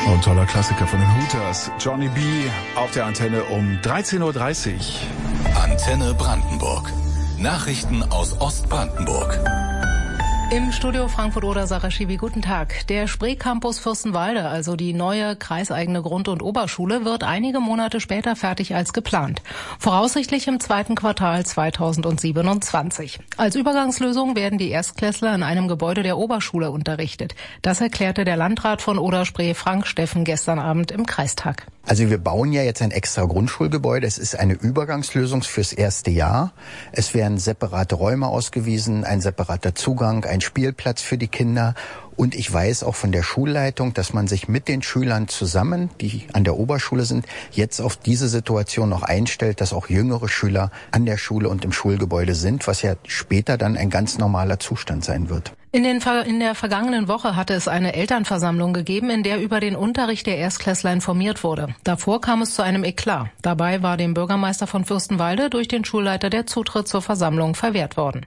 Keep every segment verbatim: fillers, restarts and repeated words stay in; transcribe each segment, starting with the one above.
Und toller Klassiker von den Hooters. Johnny B. auf der Antenne um dreizehn Uhr dreißig. Antenne Brandenburg. Nachrichten aus Ostbrandenburg. Im Studio Frankfurt-Oder Sarah Schiwi, guten Tag. Der Spree-Campus Fürstenwalde, also die neue kreiseigene Grund- und Oberschule, wird einige Monate später fertig als geplant. Voraussichtlich im zweiten Quartal zweitausendsiebenundzwanzig. Als Übergangslösung werden die Erstklässler in einem Gebäude der Oberschule unterrichtet. Das erklärte der Landrat von Oder-Spree, Frank Steffen, gestern Abend im Kreistag. Also wir bauen ja jetzt ein extra Grundschulgebäude. Es ist eine Übergangslösung fürs erste Jahr. Es werden separate Räume ausgewiesen, ein separater Zugang, ein Spielplatz für die Kinder. Und ich weiß auch von der Schulleitung, dass man sich mit den Schülern zusammen, die an der Oberschule sind, jetzt auf diese Situation noch einstellt, dass auch jüngere Schüler an der Schule und im Schulgebäude sind, was ja später dann ein ganz normaler Zustand sein wird. In, den, in der vergangenen Woche hatte es eine Elternversammlung gegeben, in der über den Unterricht der Erstklässler informiert wurde. Davor kam es zu einem Eklat. Dabei war dem Bürgermeister von Fürstenwalde durch den Schulleiter der Zutritt zur Versammlung verwehrt worden.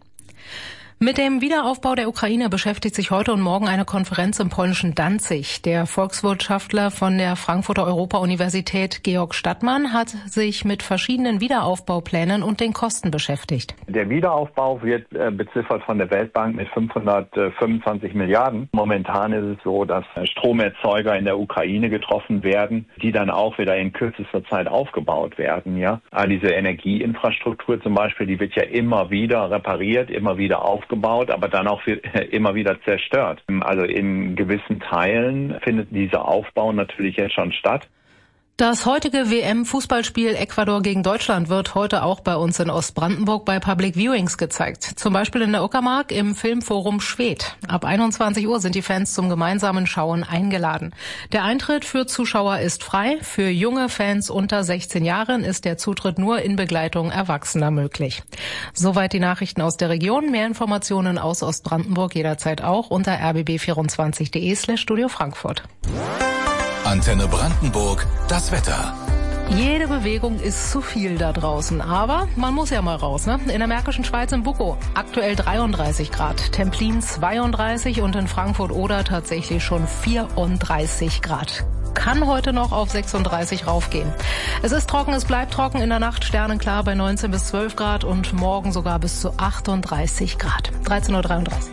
Mit dem Wiederaufbau der Ukraine beschäftigt sich heute und morgen eine Konferenz im polnischen Danzig. Der Volkswirtschaftler von der Frankfurter Europa-Universität Georg Stadtmann hat sich mit verschiedenen Wiederaufbauplänen und den Kosten beschäftigt. Der Wiederaufbau wird äh, beziffert von der Weltbank mit fünfhundertfünfundzwanzig Milliarden. Momentan ist es so, dass Stromerzeuger in der Ukraine getroffen werden, die dann auch wieder in kürzester Zeit aufgebaut werden. Ja, aber diese Energieinfrastruktur zum Beispiel, die wird ja immer wieder repariert, immer wieder aufgebaut. Gebaut, aber dann auch immer wieder zerstört. Also in gewissen Teilen findet dieser Aufbau natürlich jetzt schon statt. Das heutige W M-Fußballspiel Ecuador gegen Deutschland wird heute auch bei uns in Ostbrandenburg bei Public Viewings gezeigt. Zum Beispiel in der Uckermark im Filmforum Schwedt. Ab einundzwanzig Uhr sind die Fans zum gemeinsamen Schauen eingeladen. Der Eintritt für Zuschauer ist frei. Für junge Fans unter sechzehn Jahren ist der Zutritt nur in Begleitung Erwachsener möglich. Soweit die Nachrichten aus der Region. Mehr Informationen aus Ostbrandenburg jederzeit auch unter r b b vierundzwanzig punkt d e slash Studio Frankfurt. Antenne Brandenburg, das Wetter. Jede Bewegung ist zu viel da draußen, aber man muss ja mal raus, ne? In der Märkischen Schweiz in Buckow aktuell dreiunddreißig Grad, Templin zweiunddreißig und in Frankfurt-Oder tatsächlich schon vierunddreißig Grad. Kann heute noch auf sechsunddreißig raufgehen. Es ist trocken, es bleibt trocken, in der Nacht sternenklar bei neunzehn bis zwölf Grad und morgen sogar bis zu achtunddreißig Grad. dreizehn Uhr dreiunddreißig.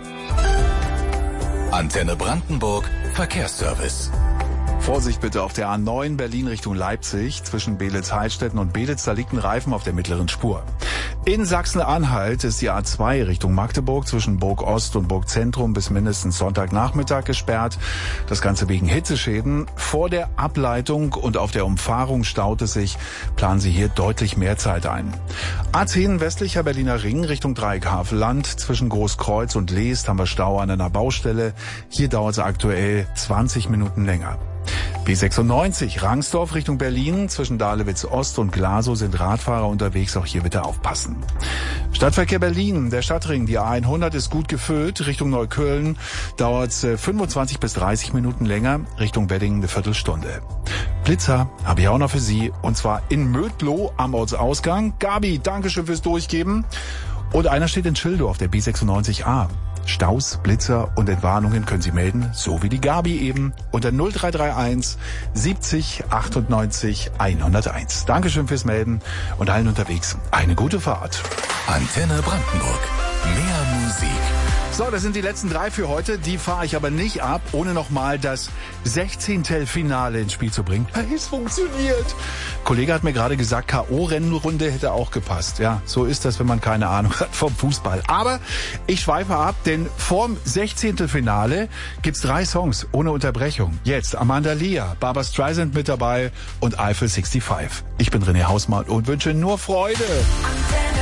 Antenne Brandenburg, Verkehrsservice. Vorsicht bitte auf der A neun Berlin Richtung Leipzig. Zwischen Beelitz-Heilstätten und Beelitz, da liegt ein Reifen auf der mittleren Spur. In Sachsen-Anhalt ist die A zwei Richtung Magdeburg zwischen Burg Ost und Burg Zentrum bis mindestens Sonntagnachmittag gesperrt. Das Ganze wegen Hitzeschäden. Vor der Ableitung und auf der Umfahrung staut es sich. Planen Sie hier deutlich mehr Zeit ein. A zehn westlicher Berliner Ring Richtung Dreieck Havelland. Zwischen Großkreuz und Leest haben wir Stau an einer Baustelle. Hier dauert es aktuell zwanzig Minuten länger. B sechsundneunzig Rangsdorf Richtung Berlin. Zwischen Dahlewitz Ost und Glasow sind Radfahrer unterwegs. Auch hier bitte aufpassen. Stadtverkehr Berlin. Der Stadtring, die A hundert ist gut gefüllt. Richtung Neukölln dauert es fünfundzwanzig bis dreißig Minuten länger. Richtung Wedding eine Viertelstunde. Blitzer habe ich auch noch für Sie. Und zwar in Mödlow am Ortsausgang. Gabi, Dankeschön fürs Durchgeben. Und einer steht in Schildow auf der B sechsundneunzig A. Staus, Blitzer und Entwarnungen können Sie melden, so wie die Gabi eben, unter null drei drei eins siebzig achtundneunzig hunderteins. Dankeschön fürs Melden und allen unterwegs eine gute Fahrt. Antenne Brandenburg. Mehr Musik. So, das sind die letzten drei für heute. Die fahre ich aber nicht ab, ohne nochmal das Sechzehntelfinale ins Spiel zu bringen. Hey, es funktioniert. Kollege hat mir gerade gesagt, K O-Rennrunde hätte auch gepasst. Ja, so ist das, wenn man keine Ahnung hat vom Fußball. Aber ich schweife ab, denn vorm Sechzehntelfinale gibt's drei Songs ohne Unterbrechung. Jetzt Amanda Lear, Barbra Streisand mit dabei und Eiffel fünfundsechzig. Ich bin René Hausmann und wünsche nur Freude. Antenne.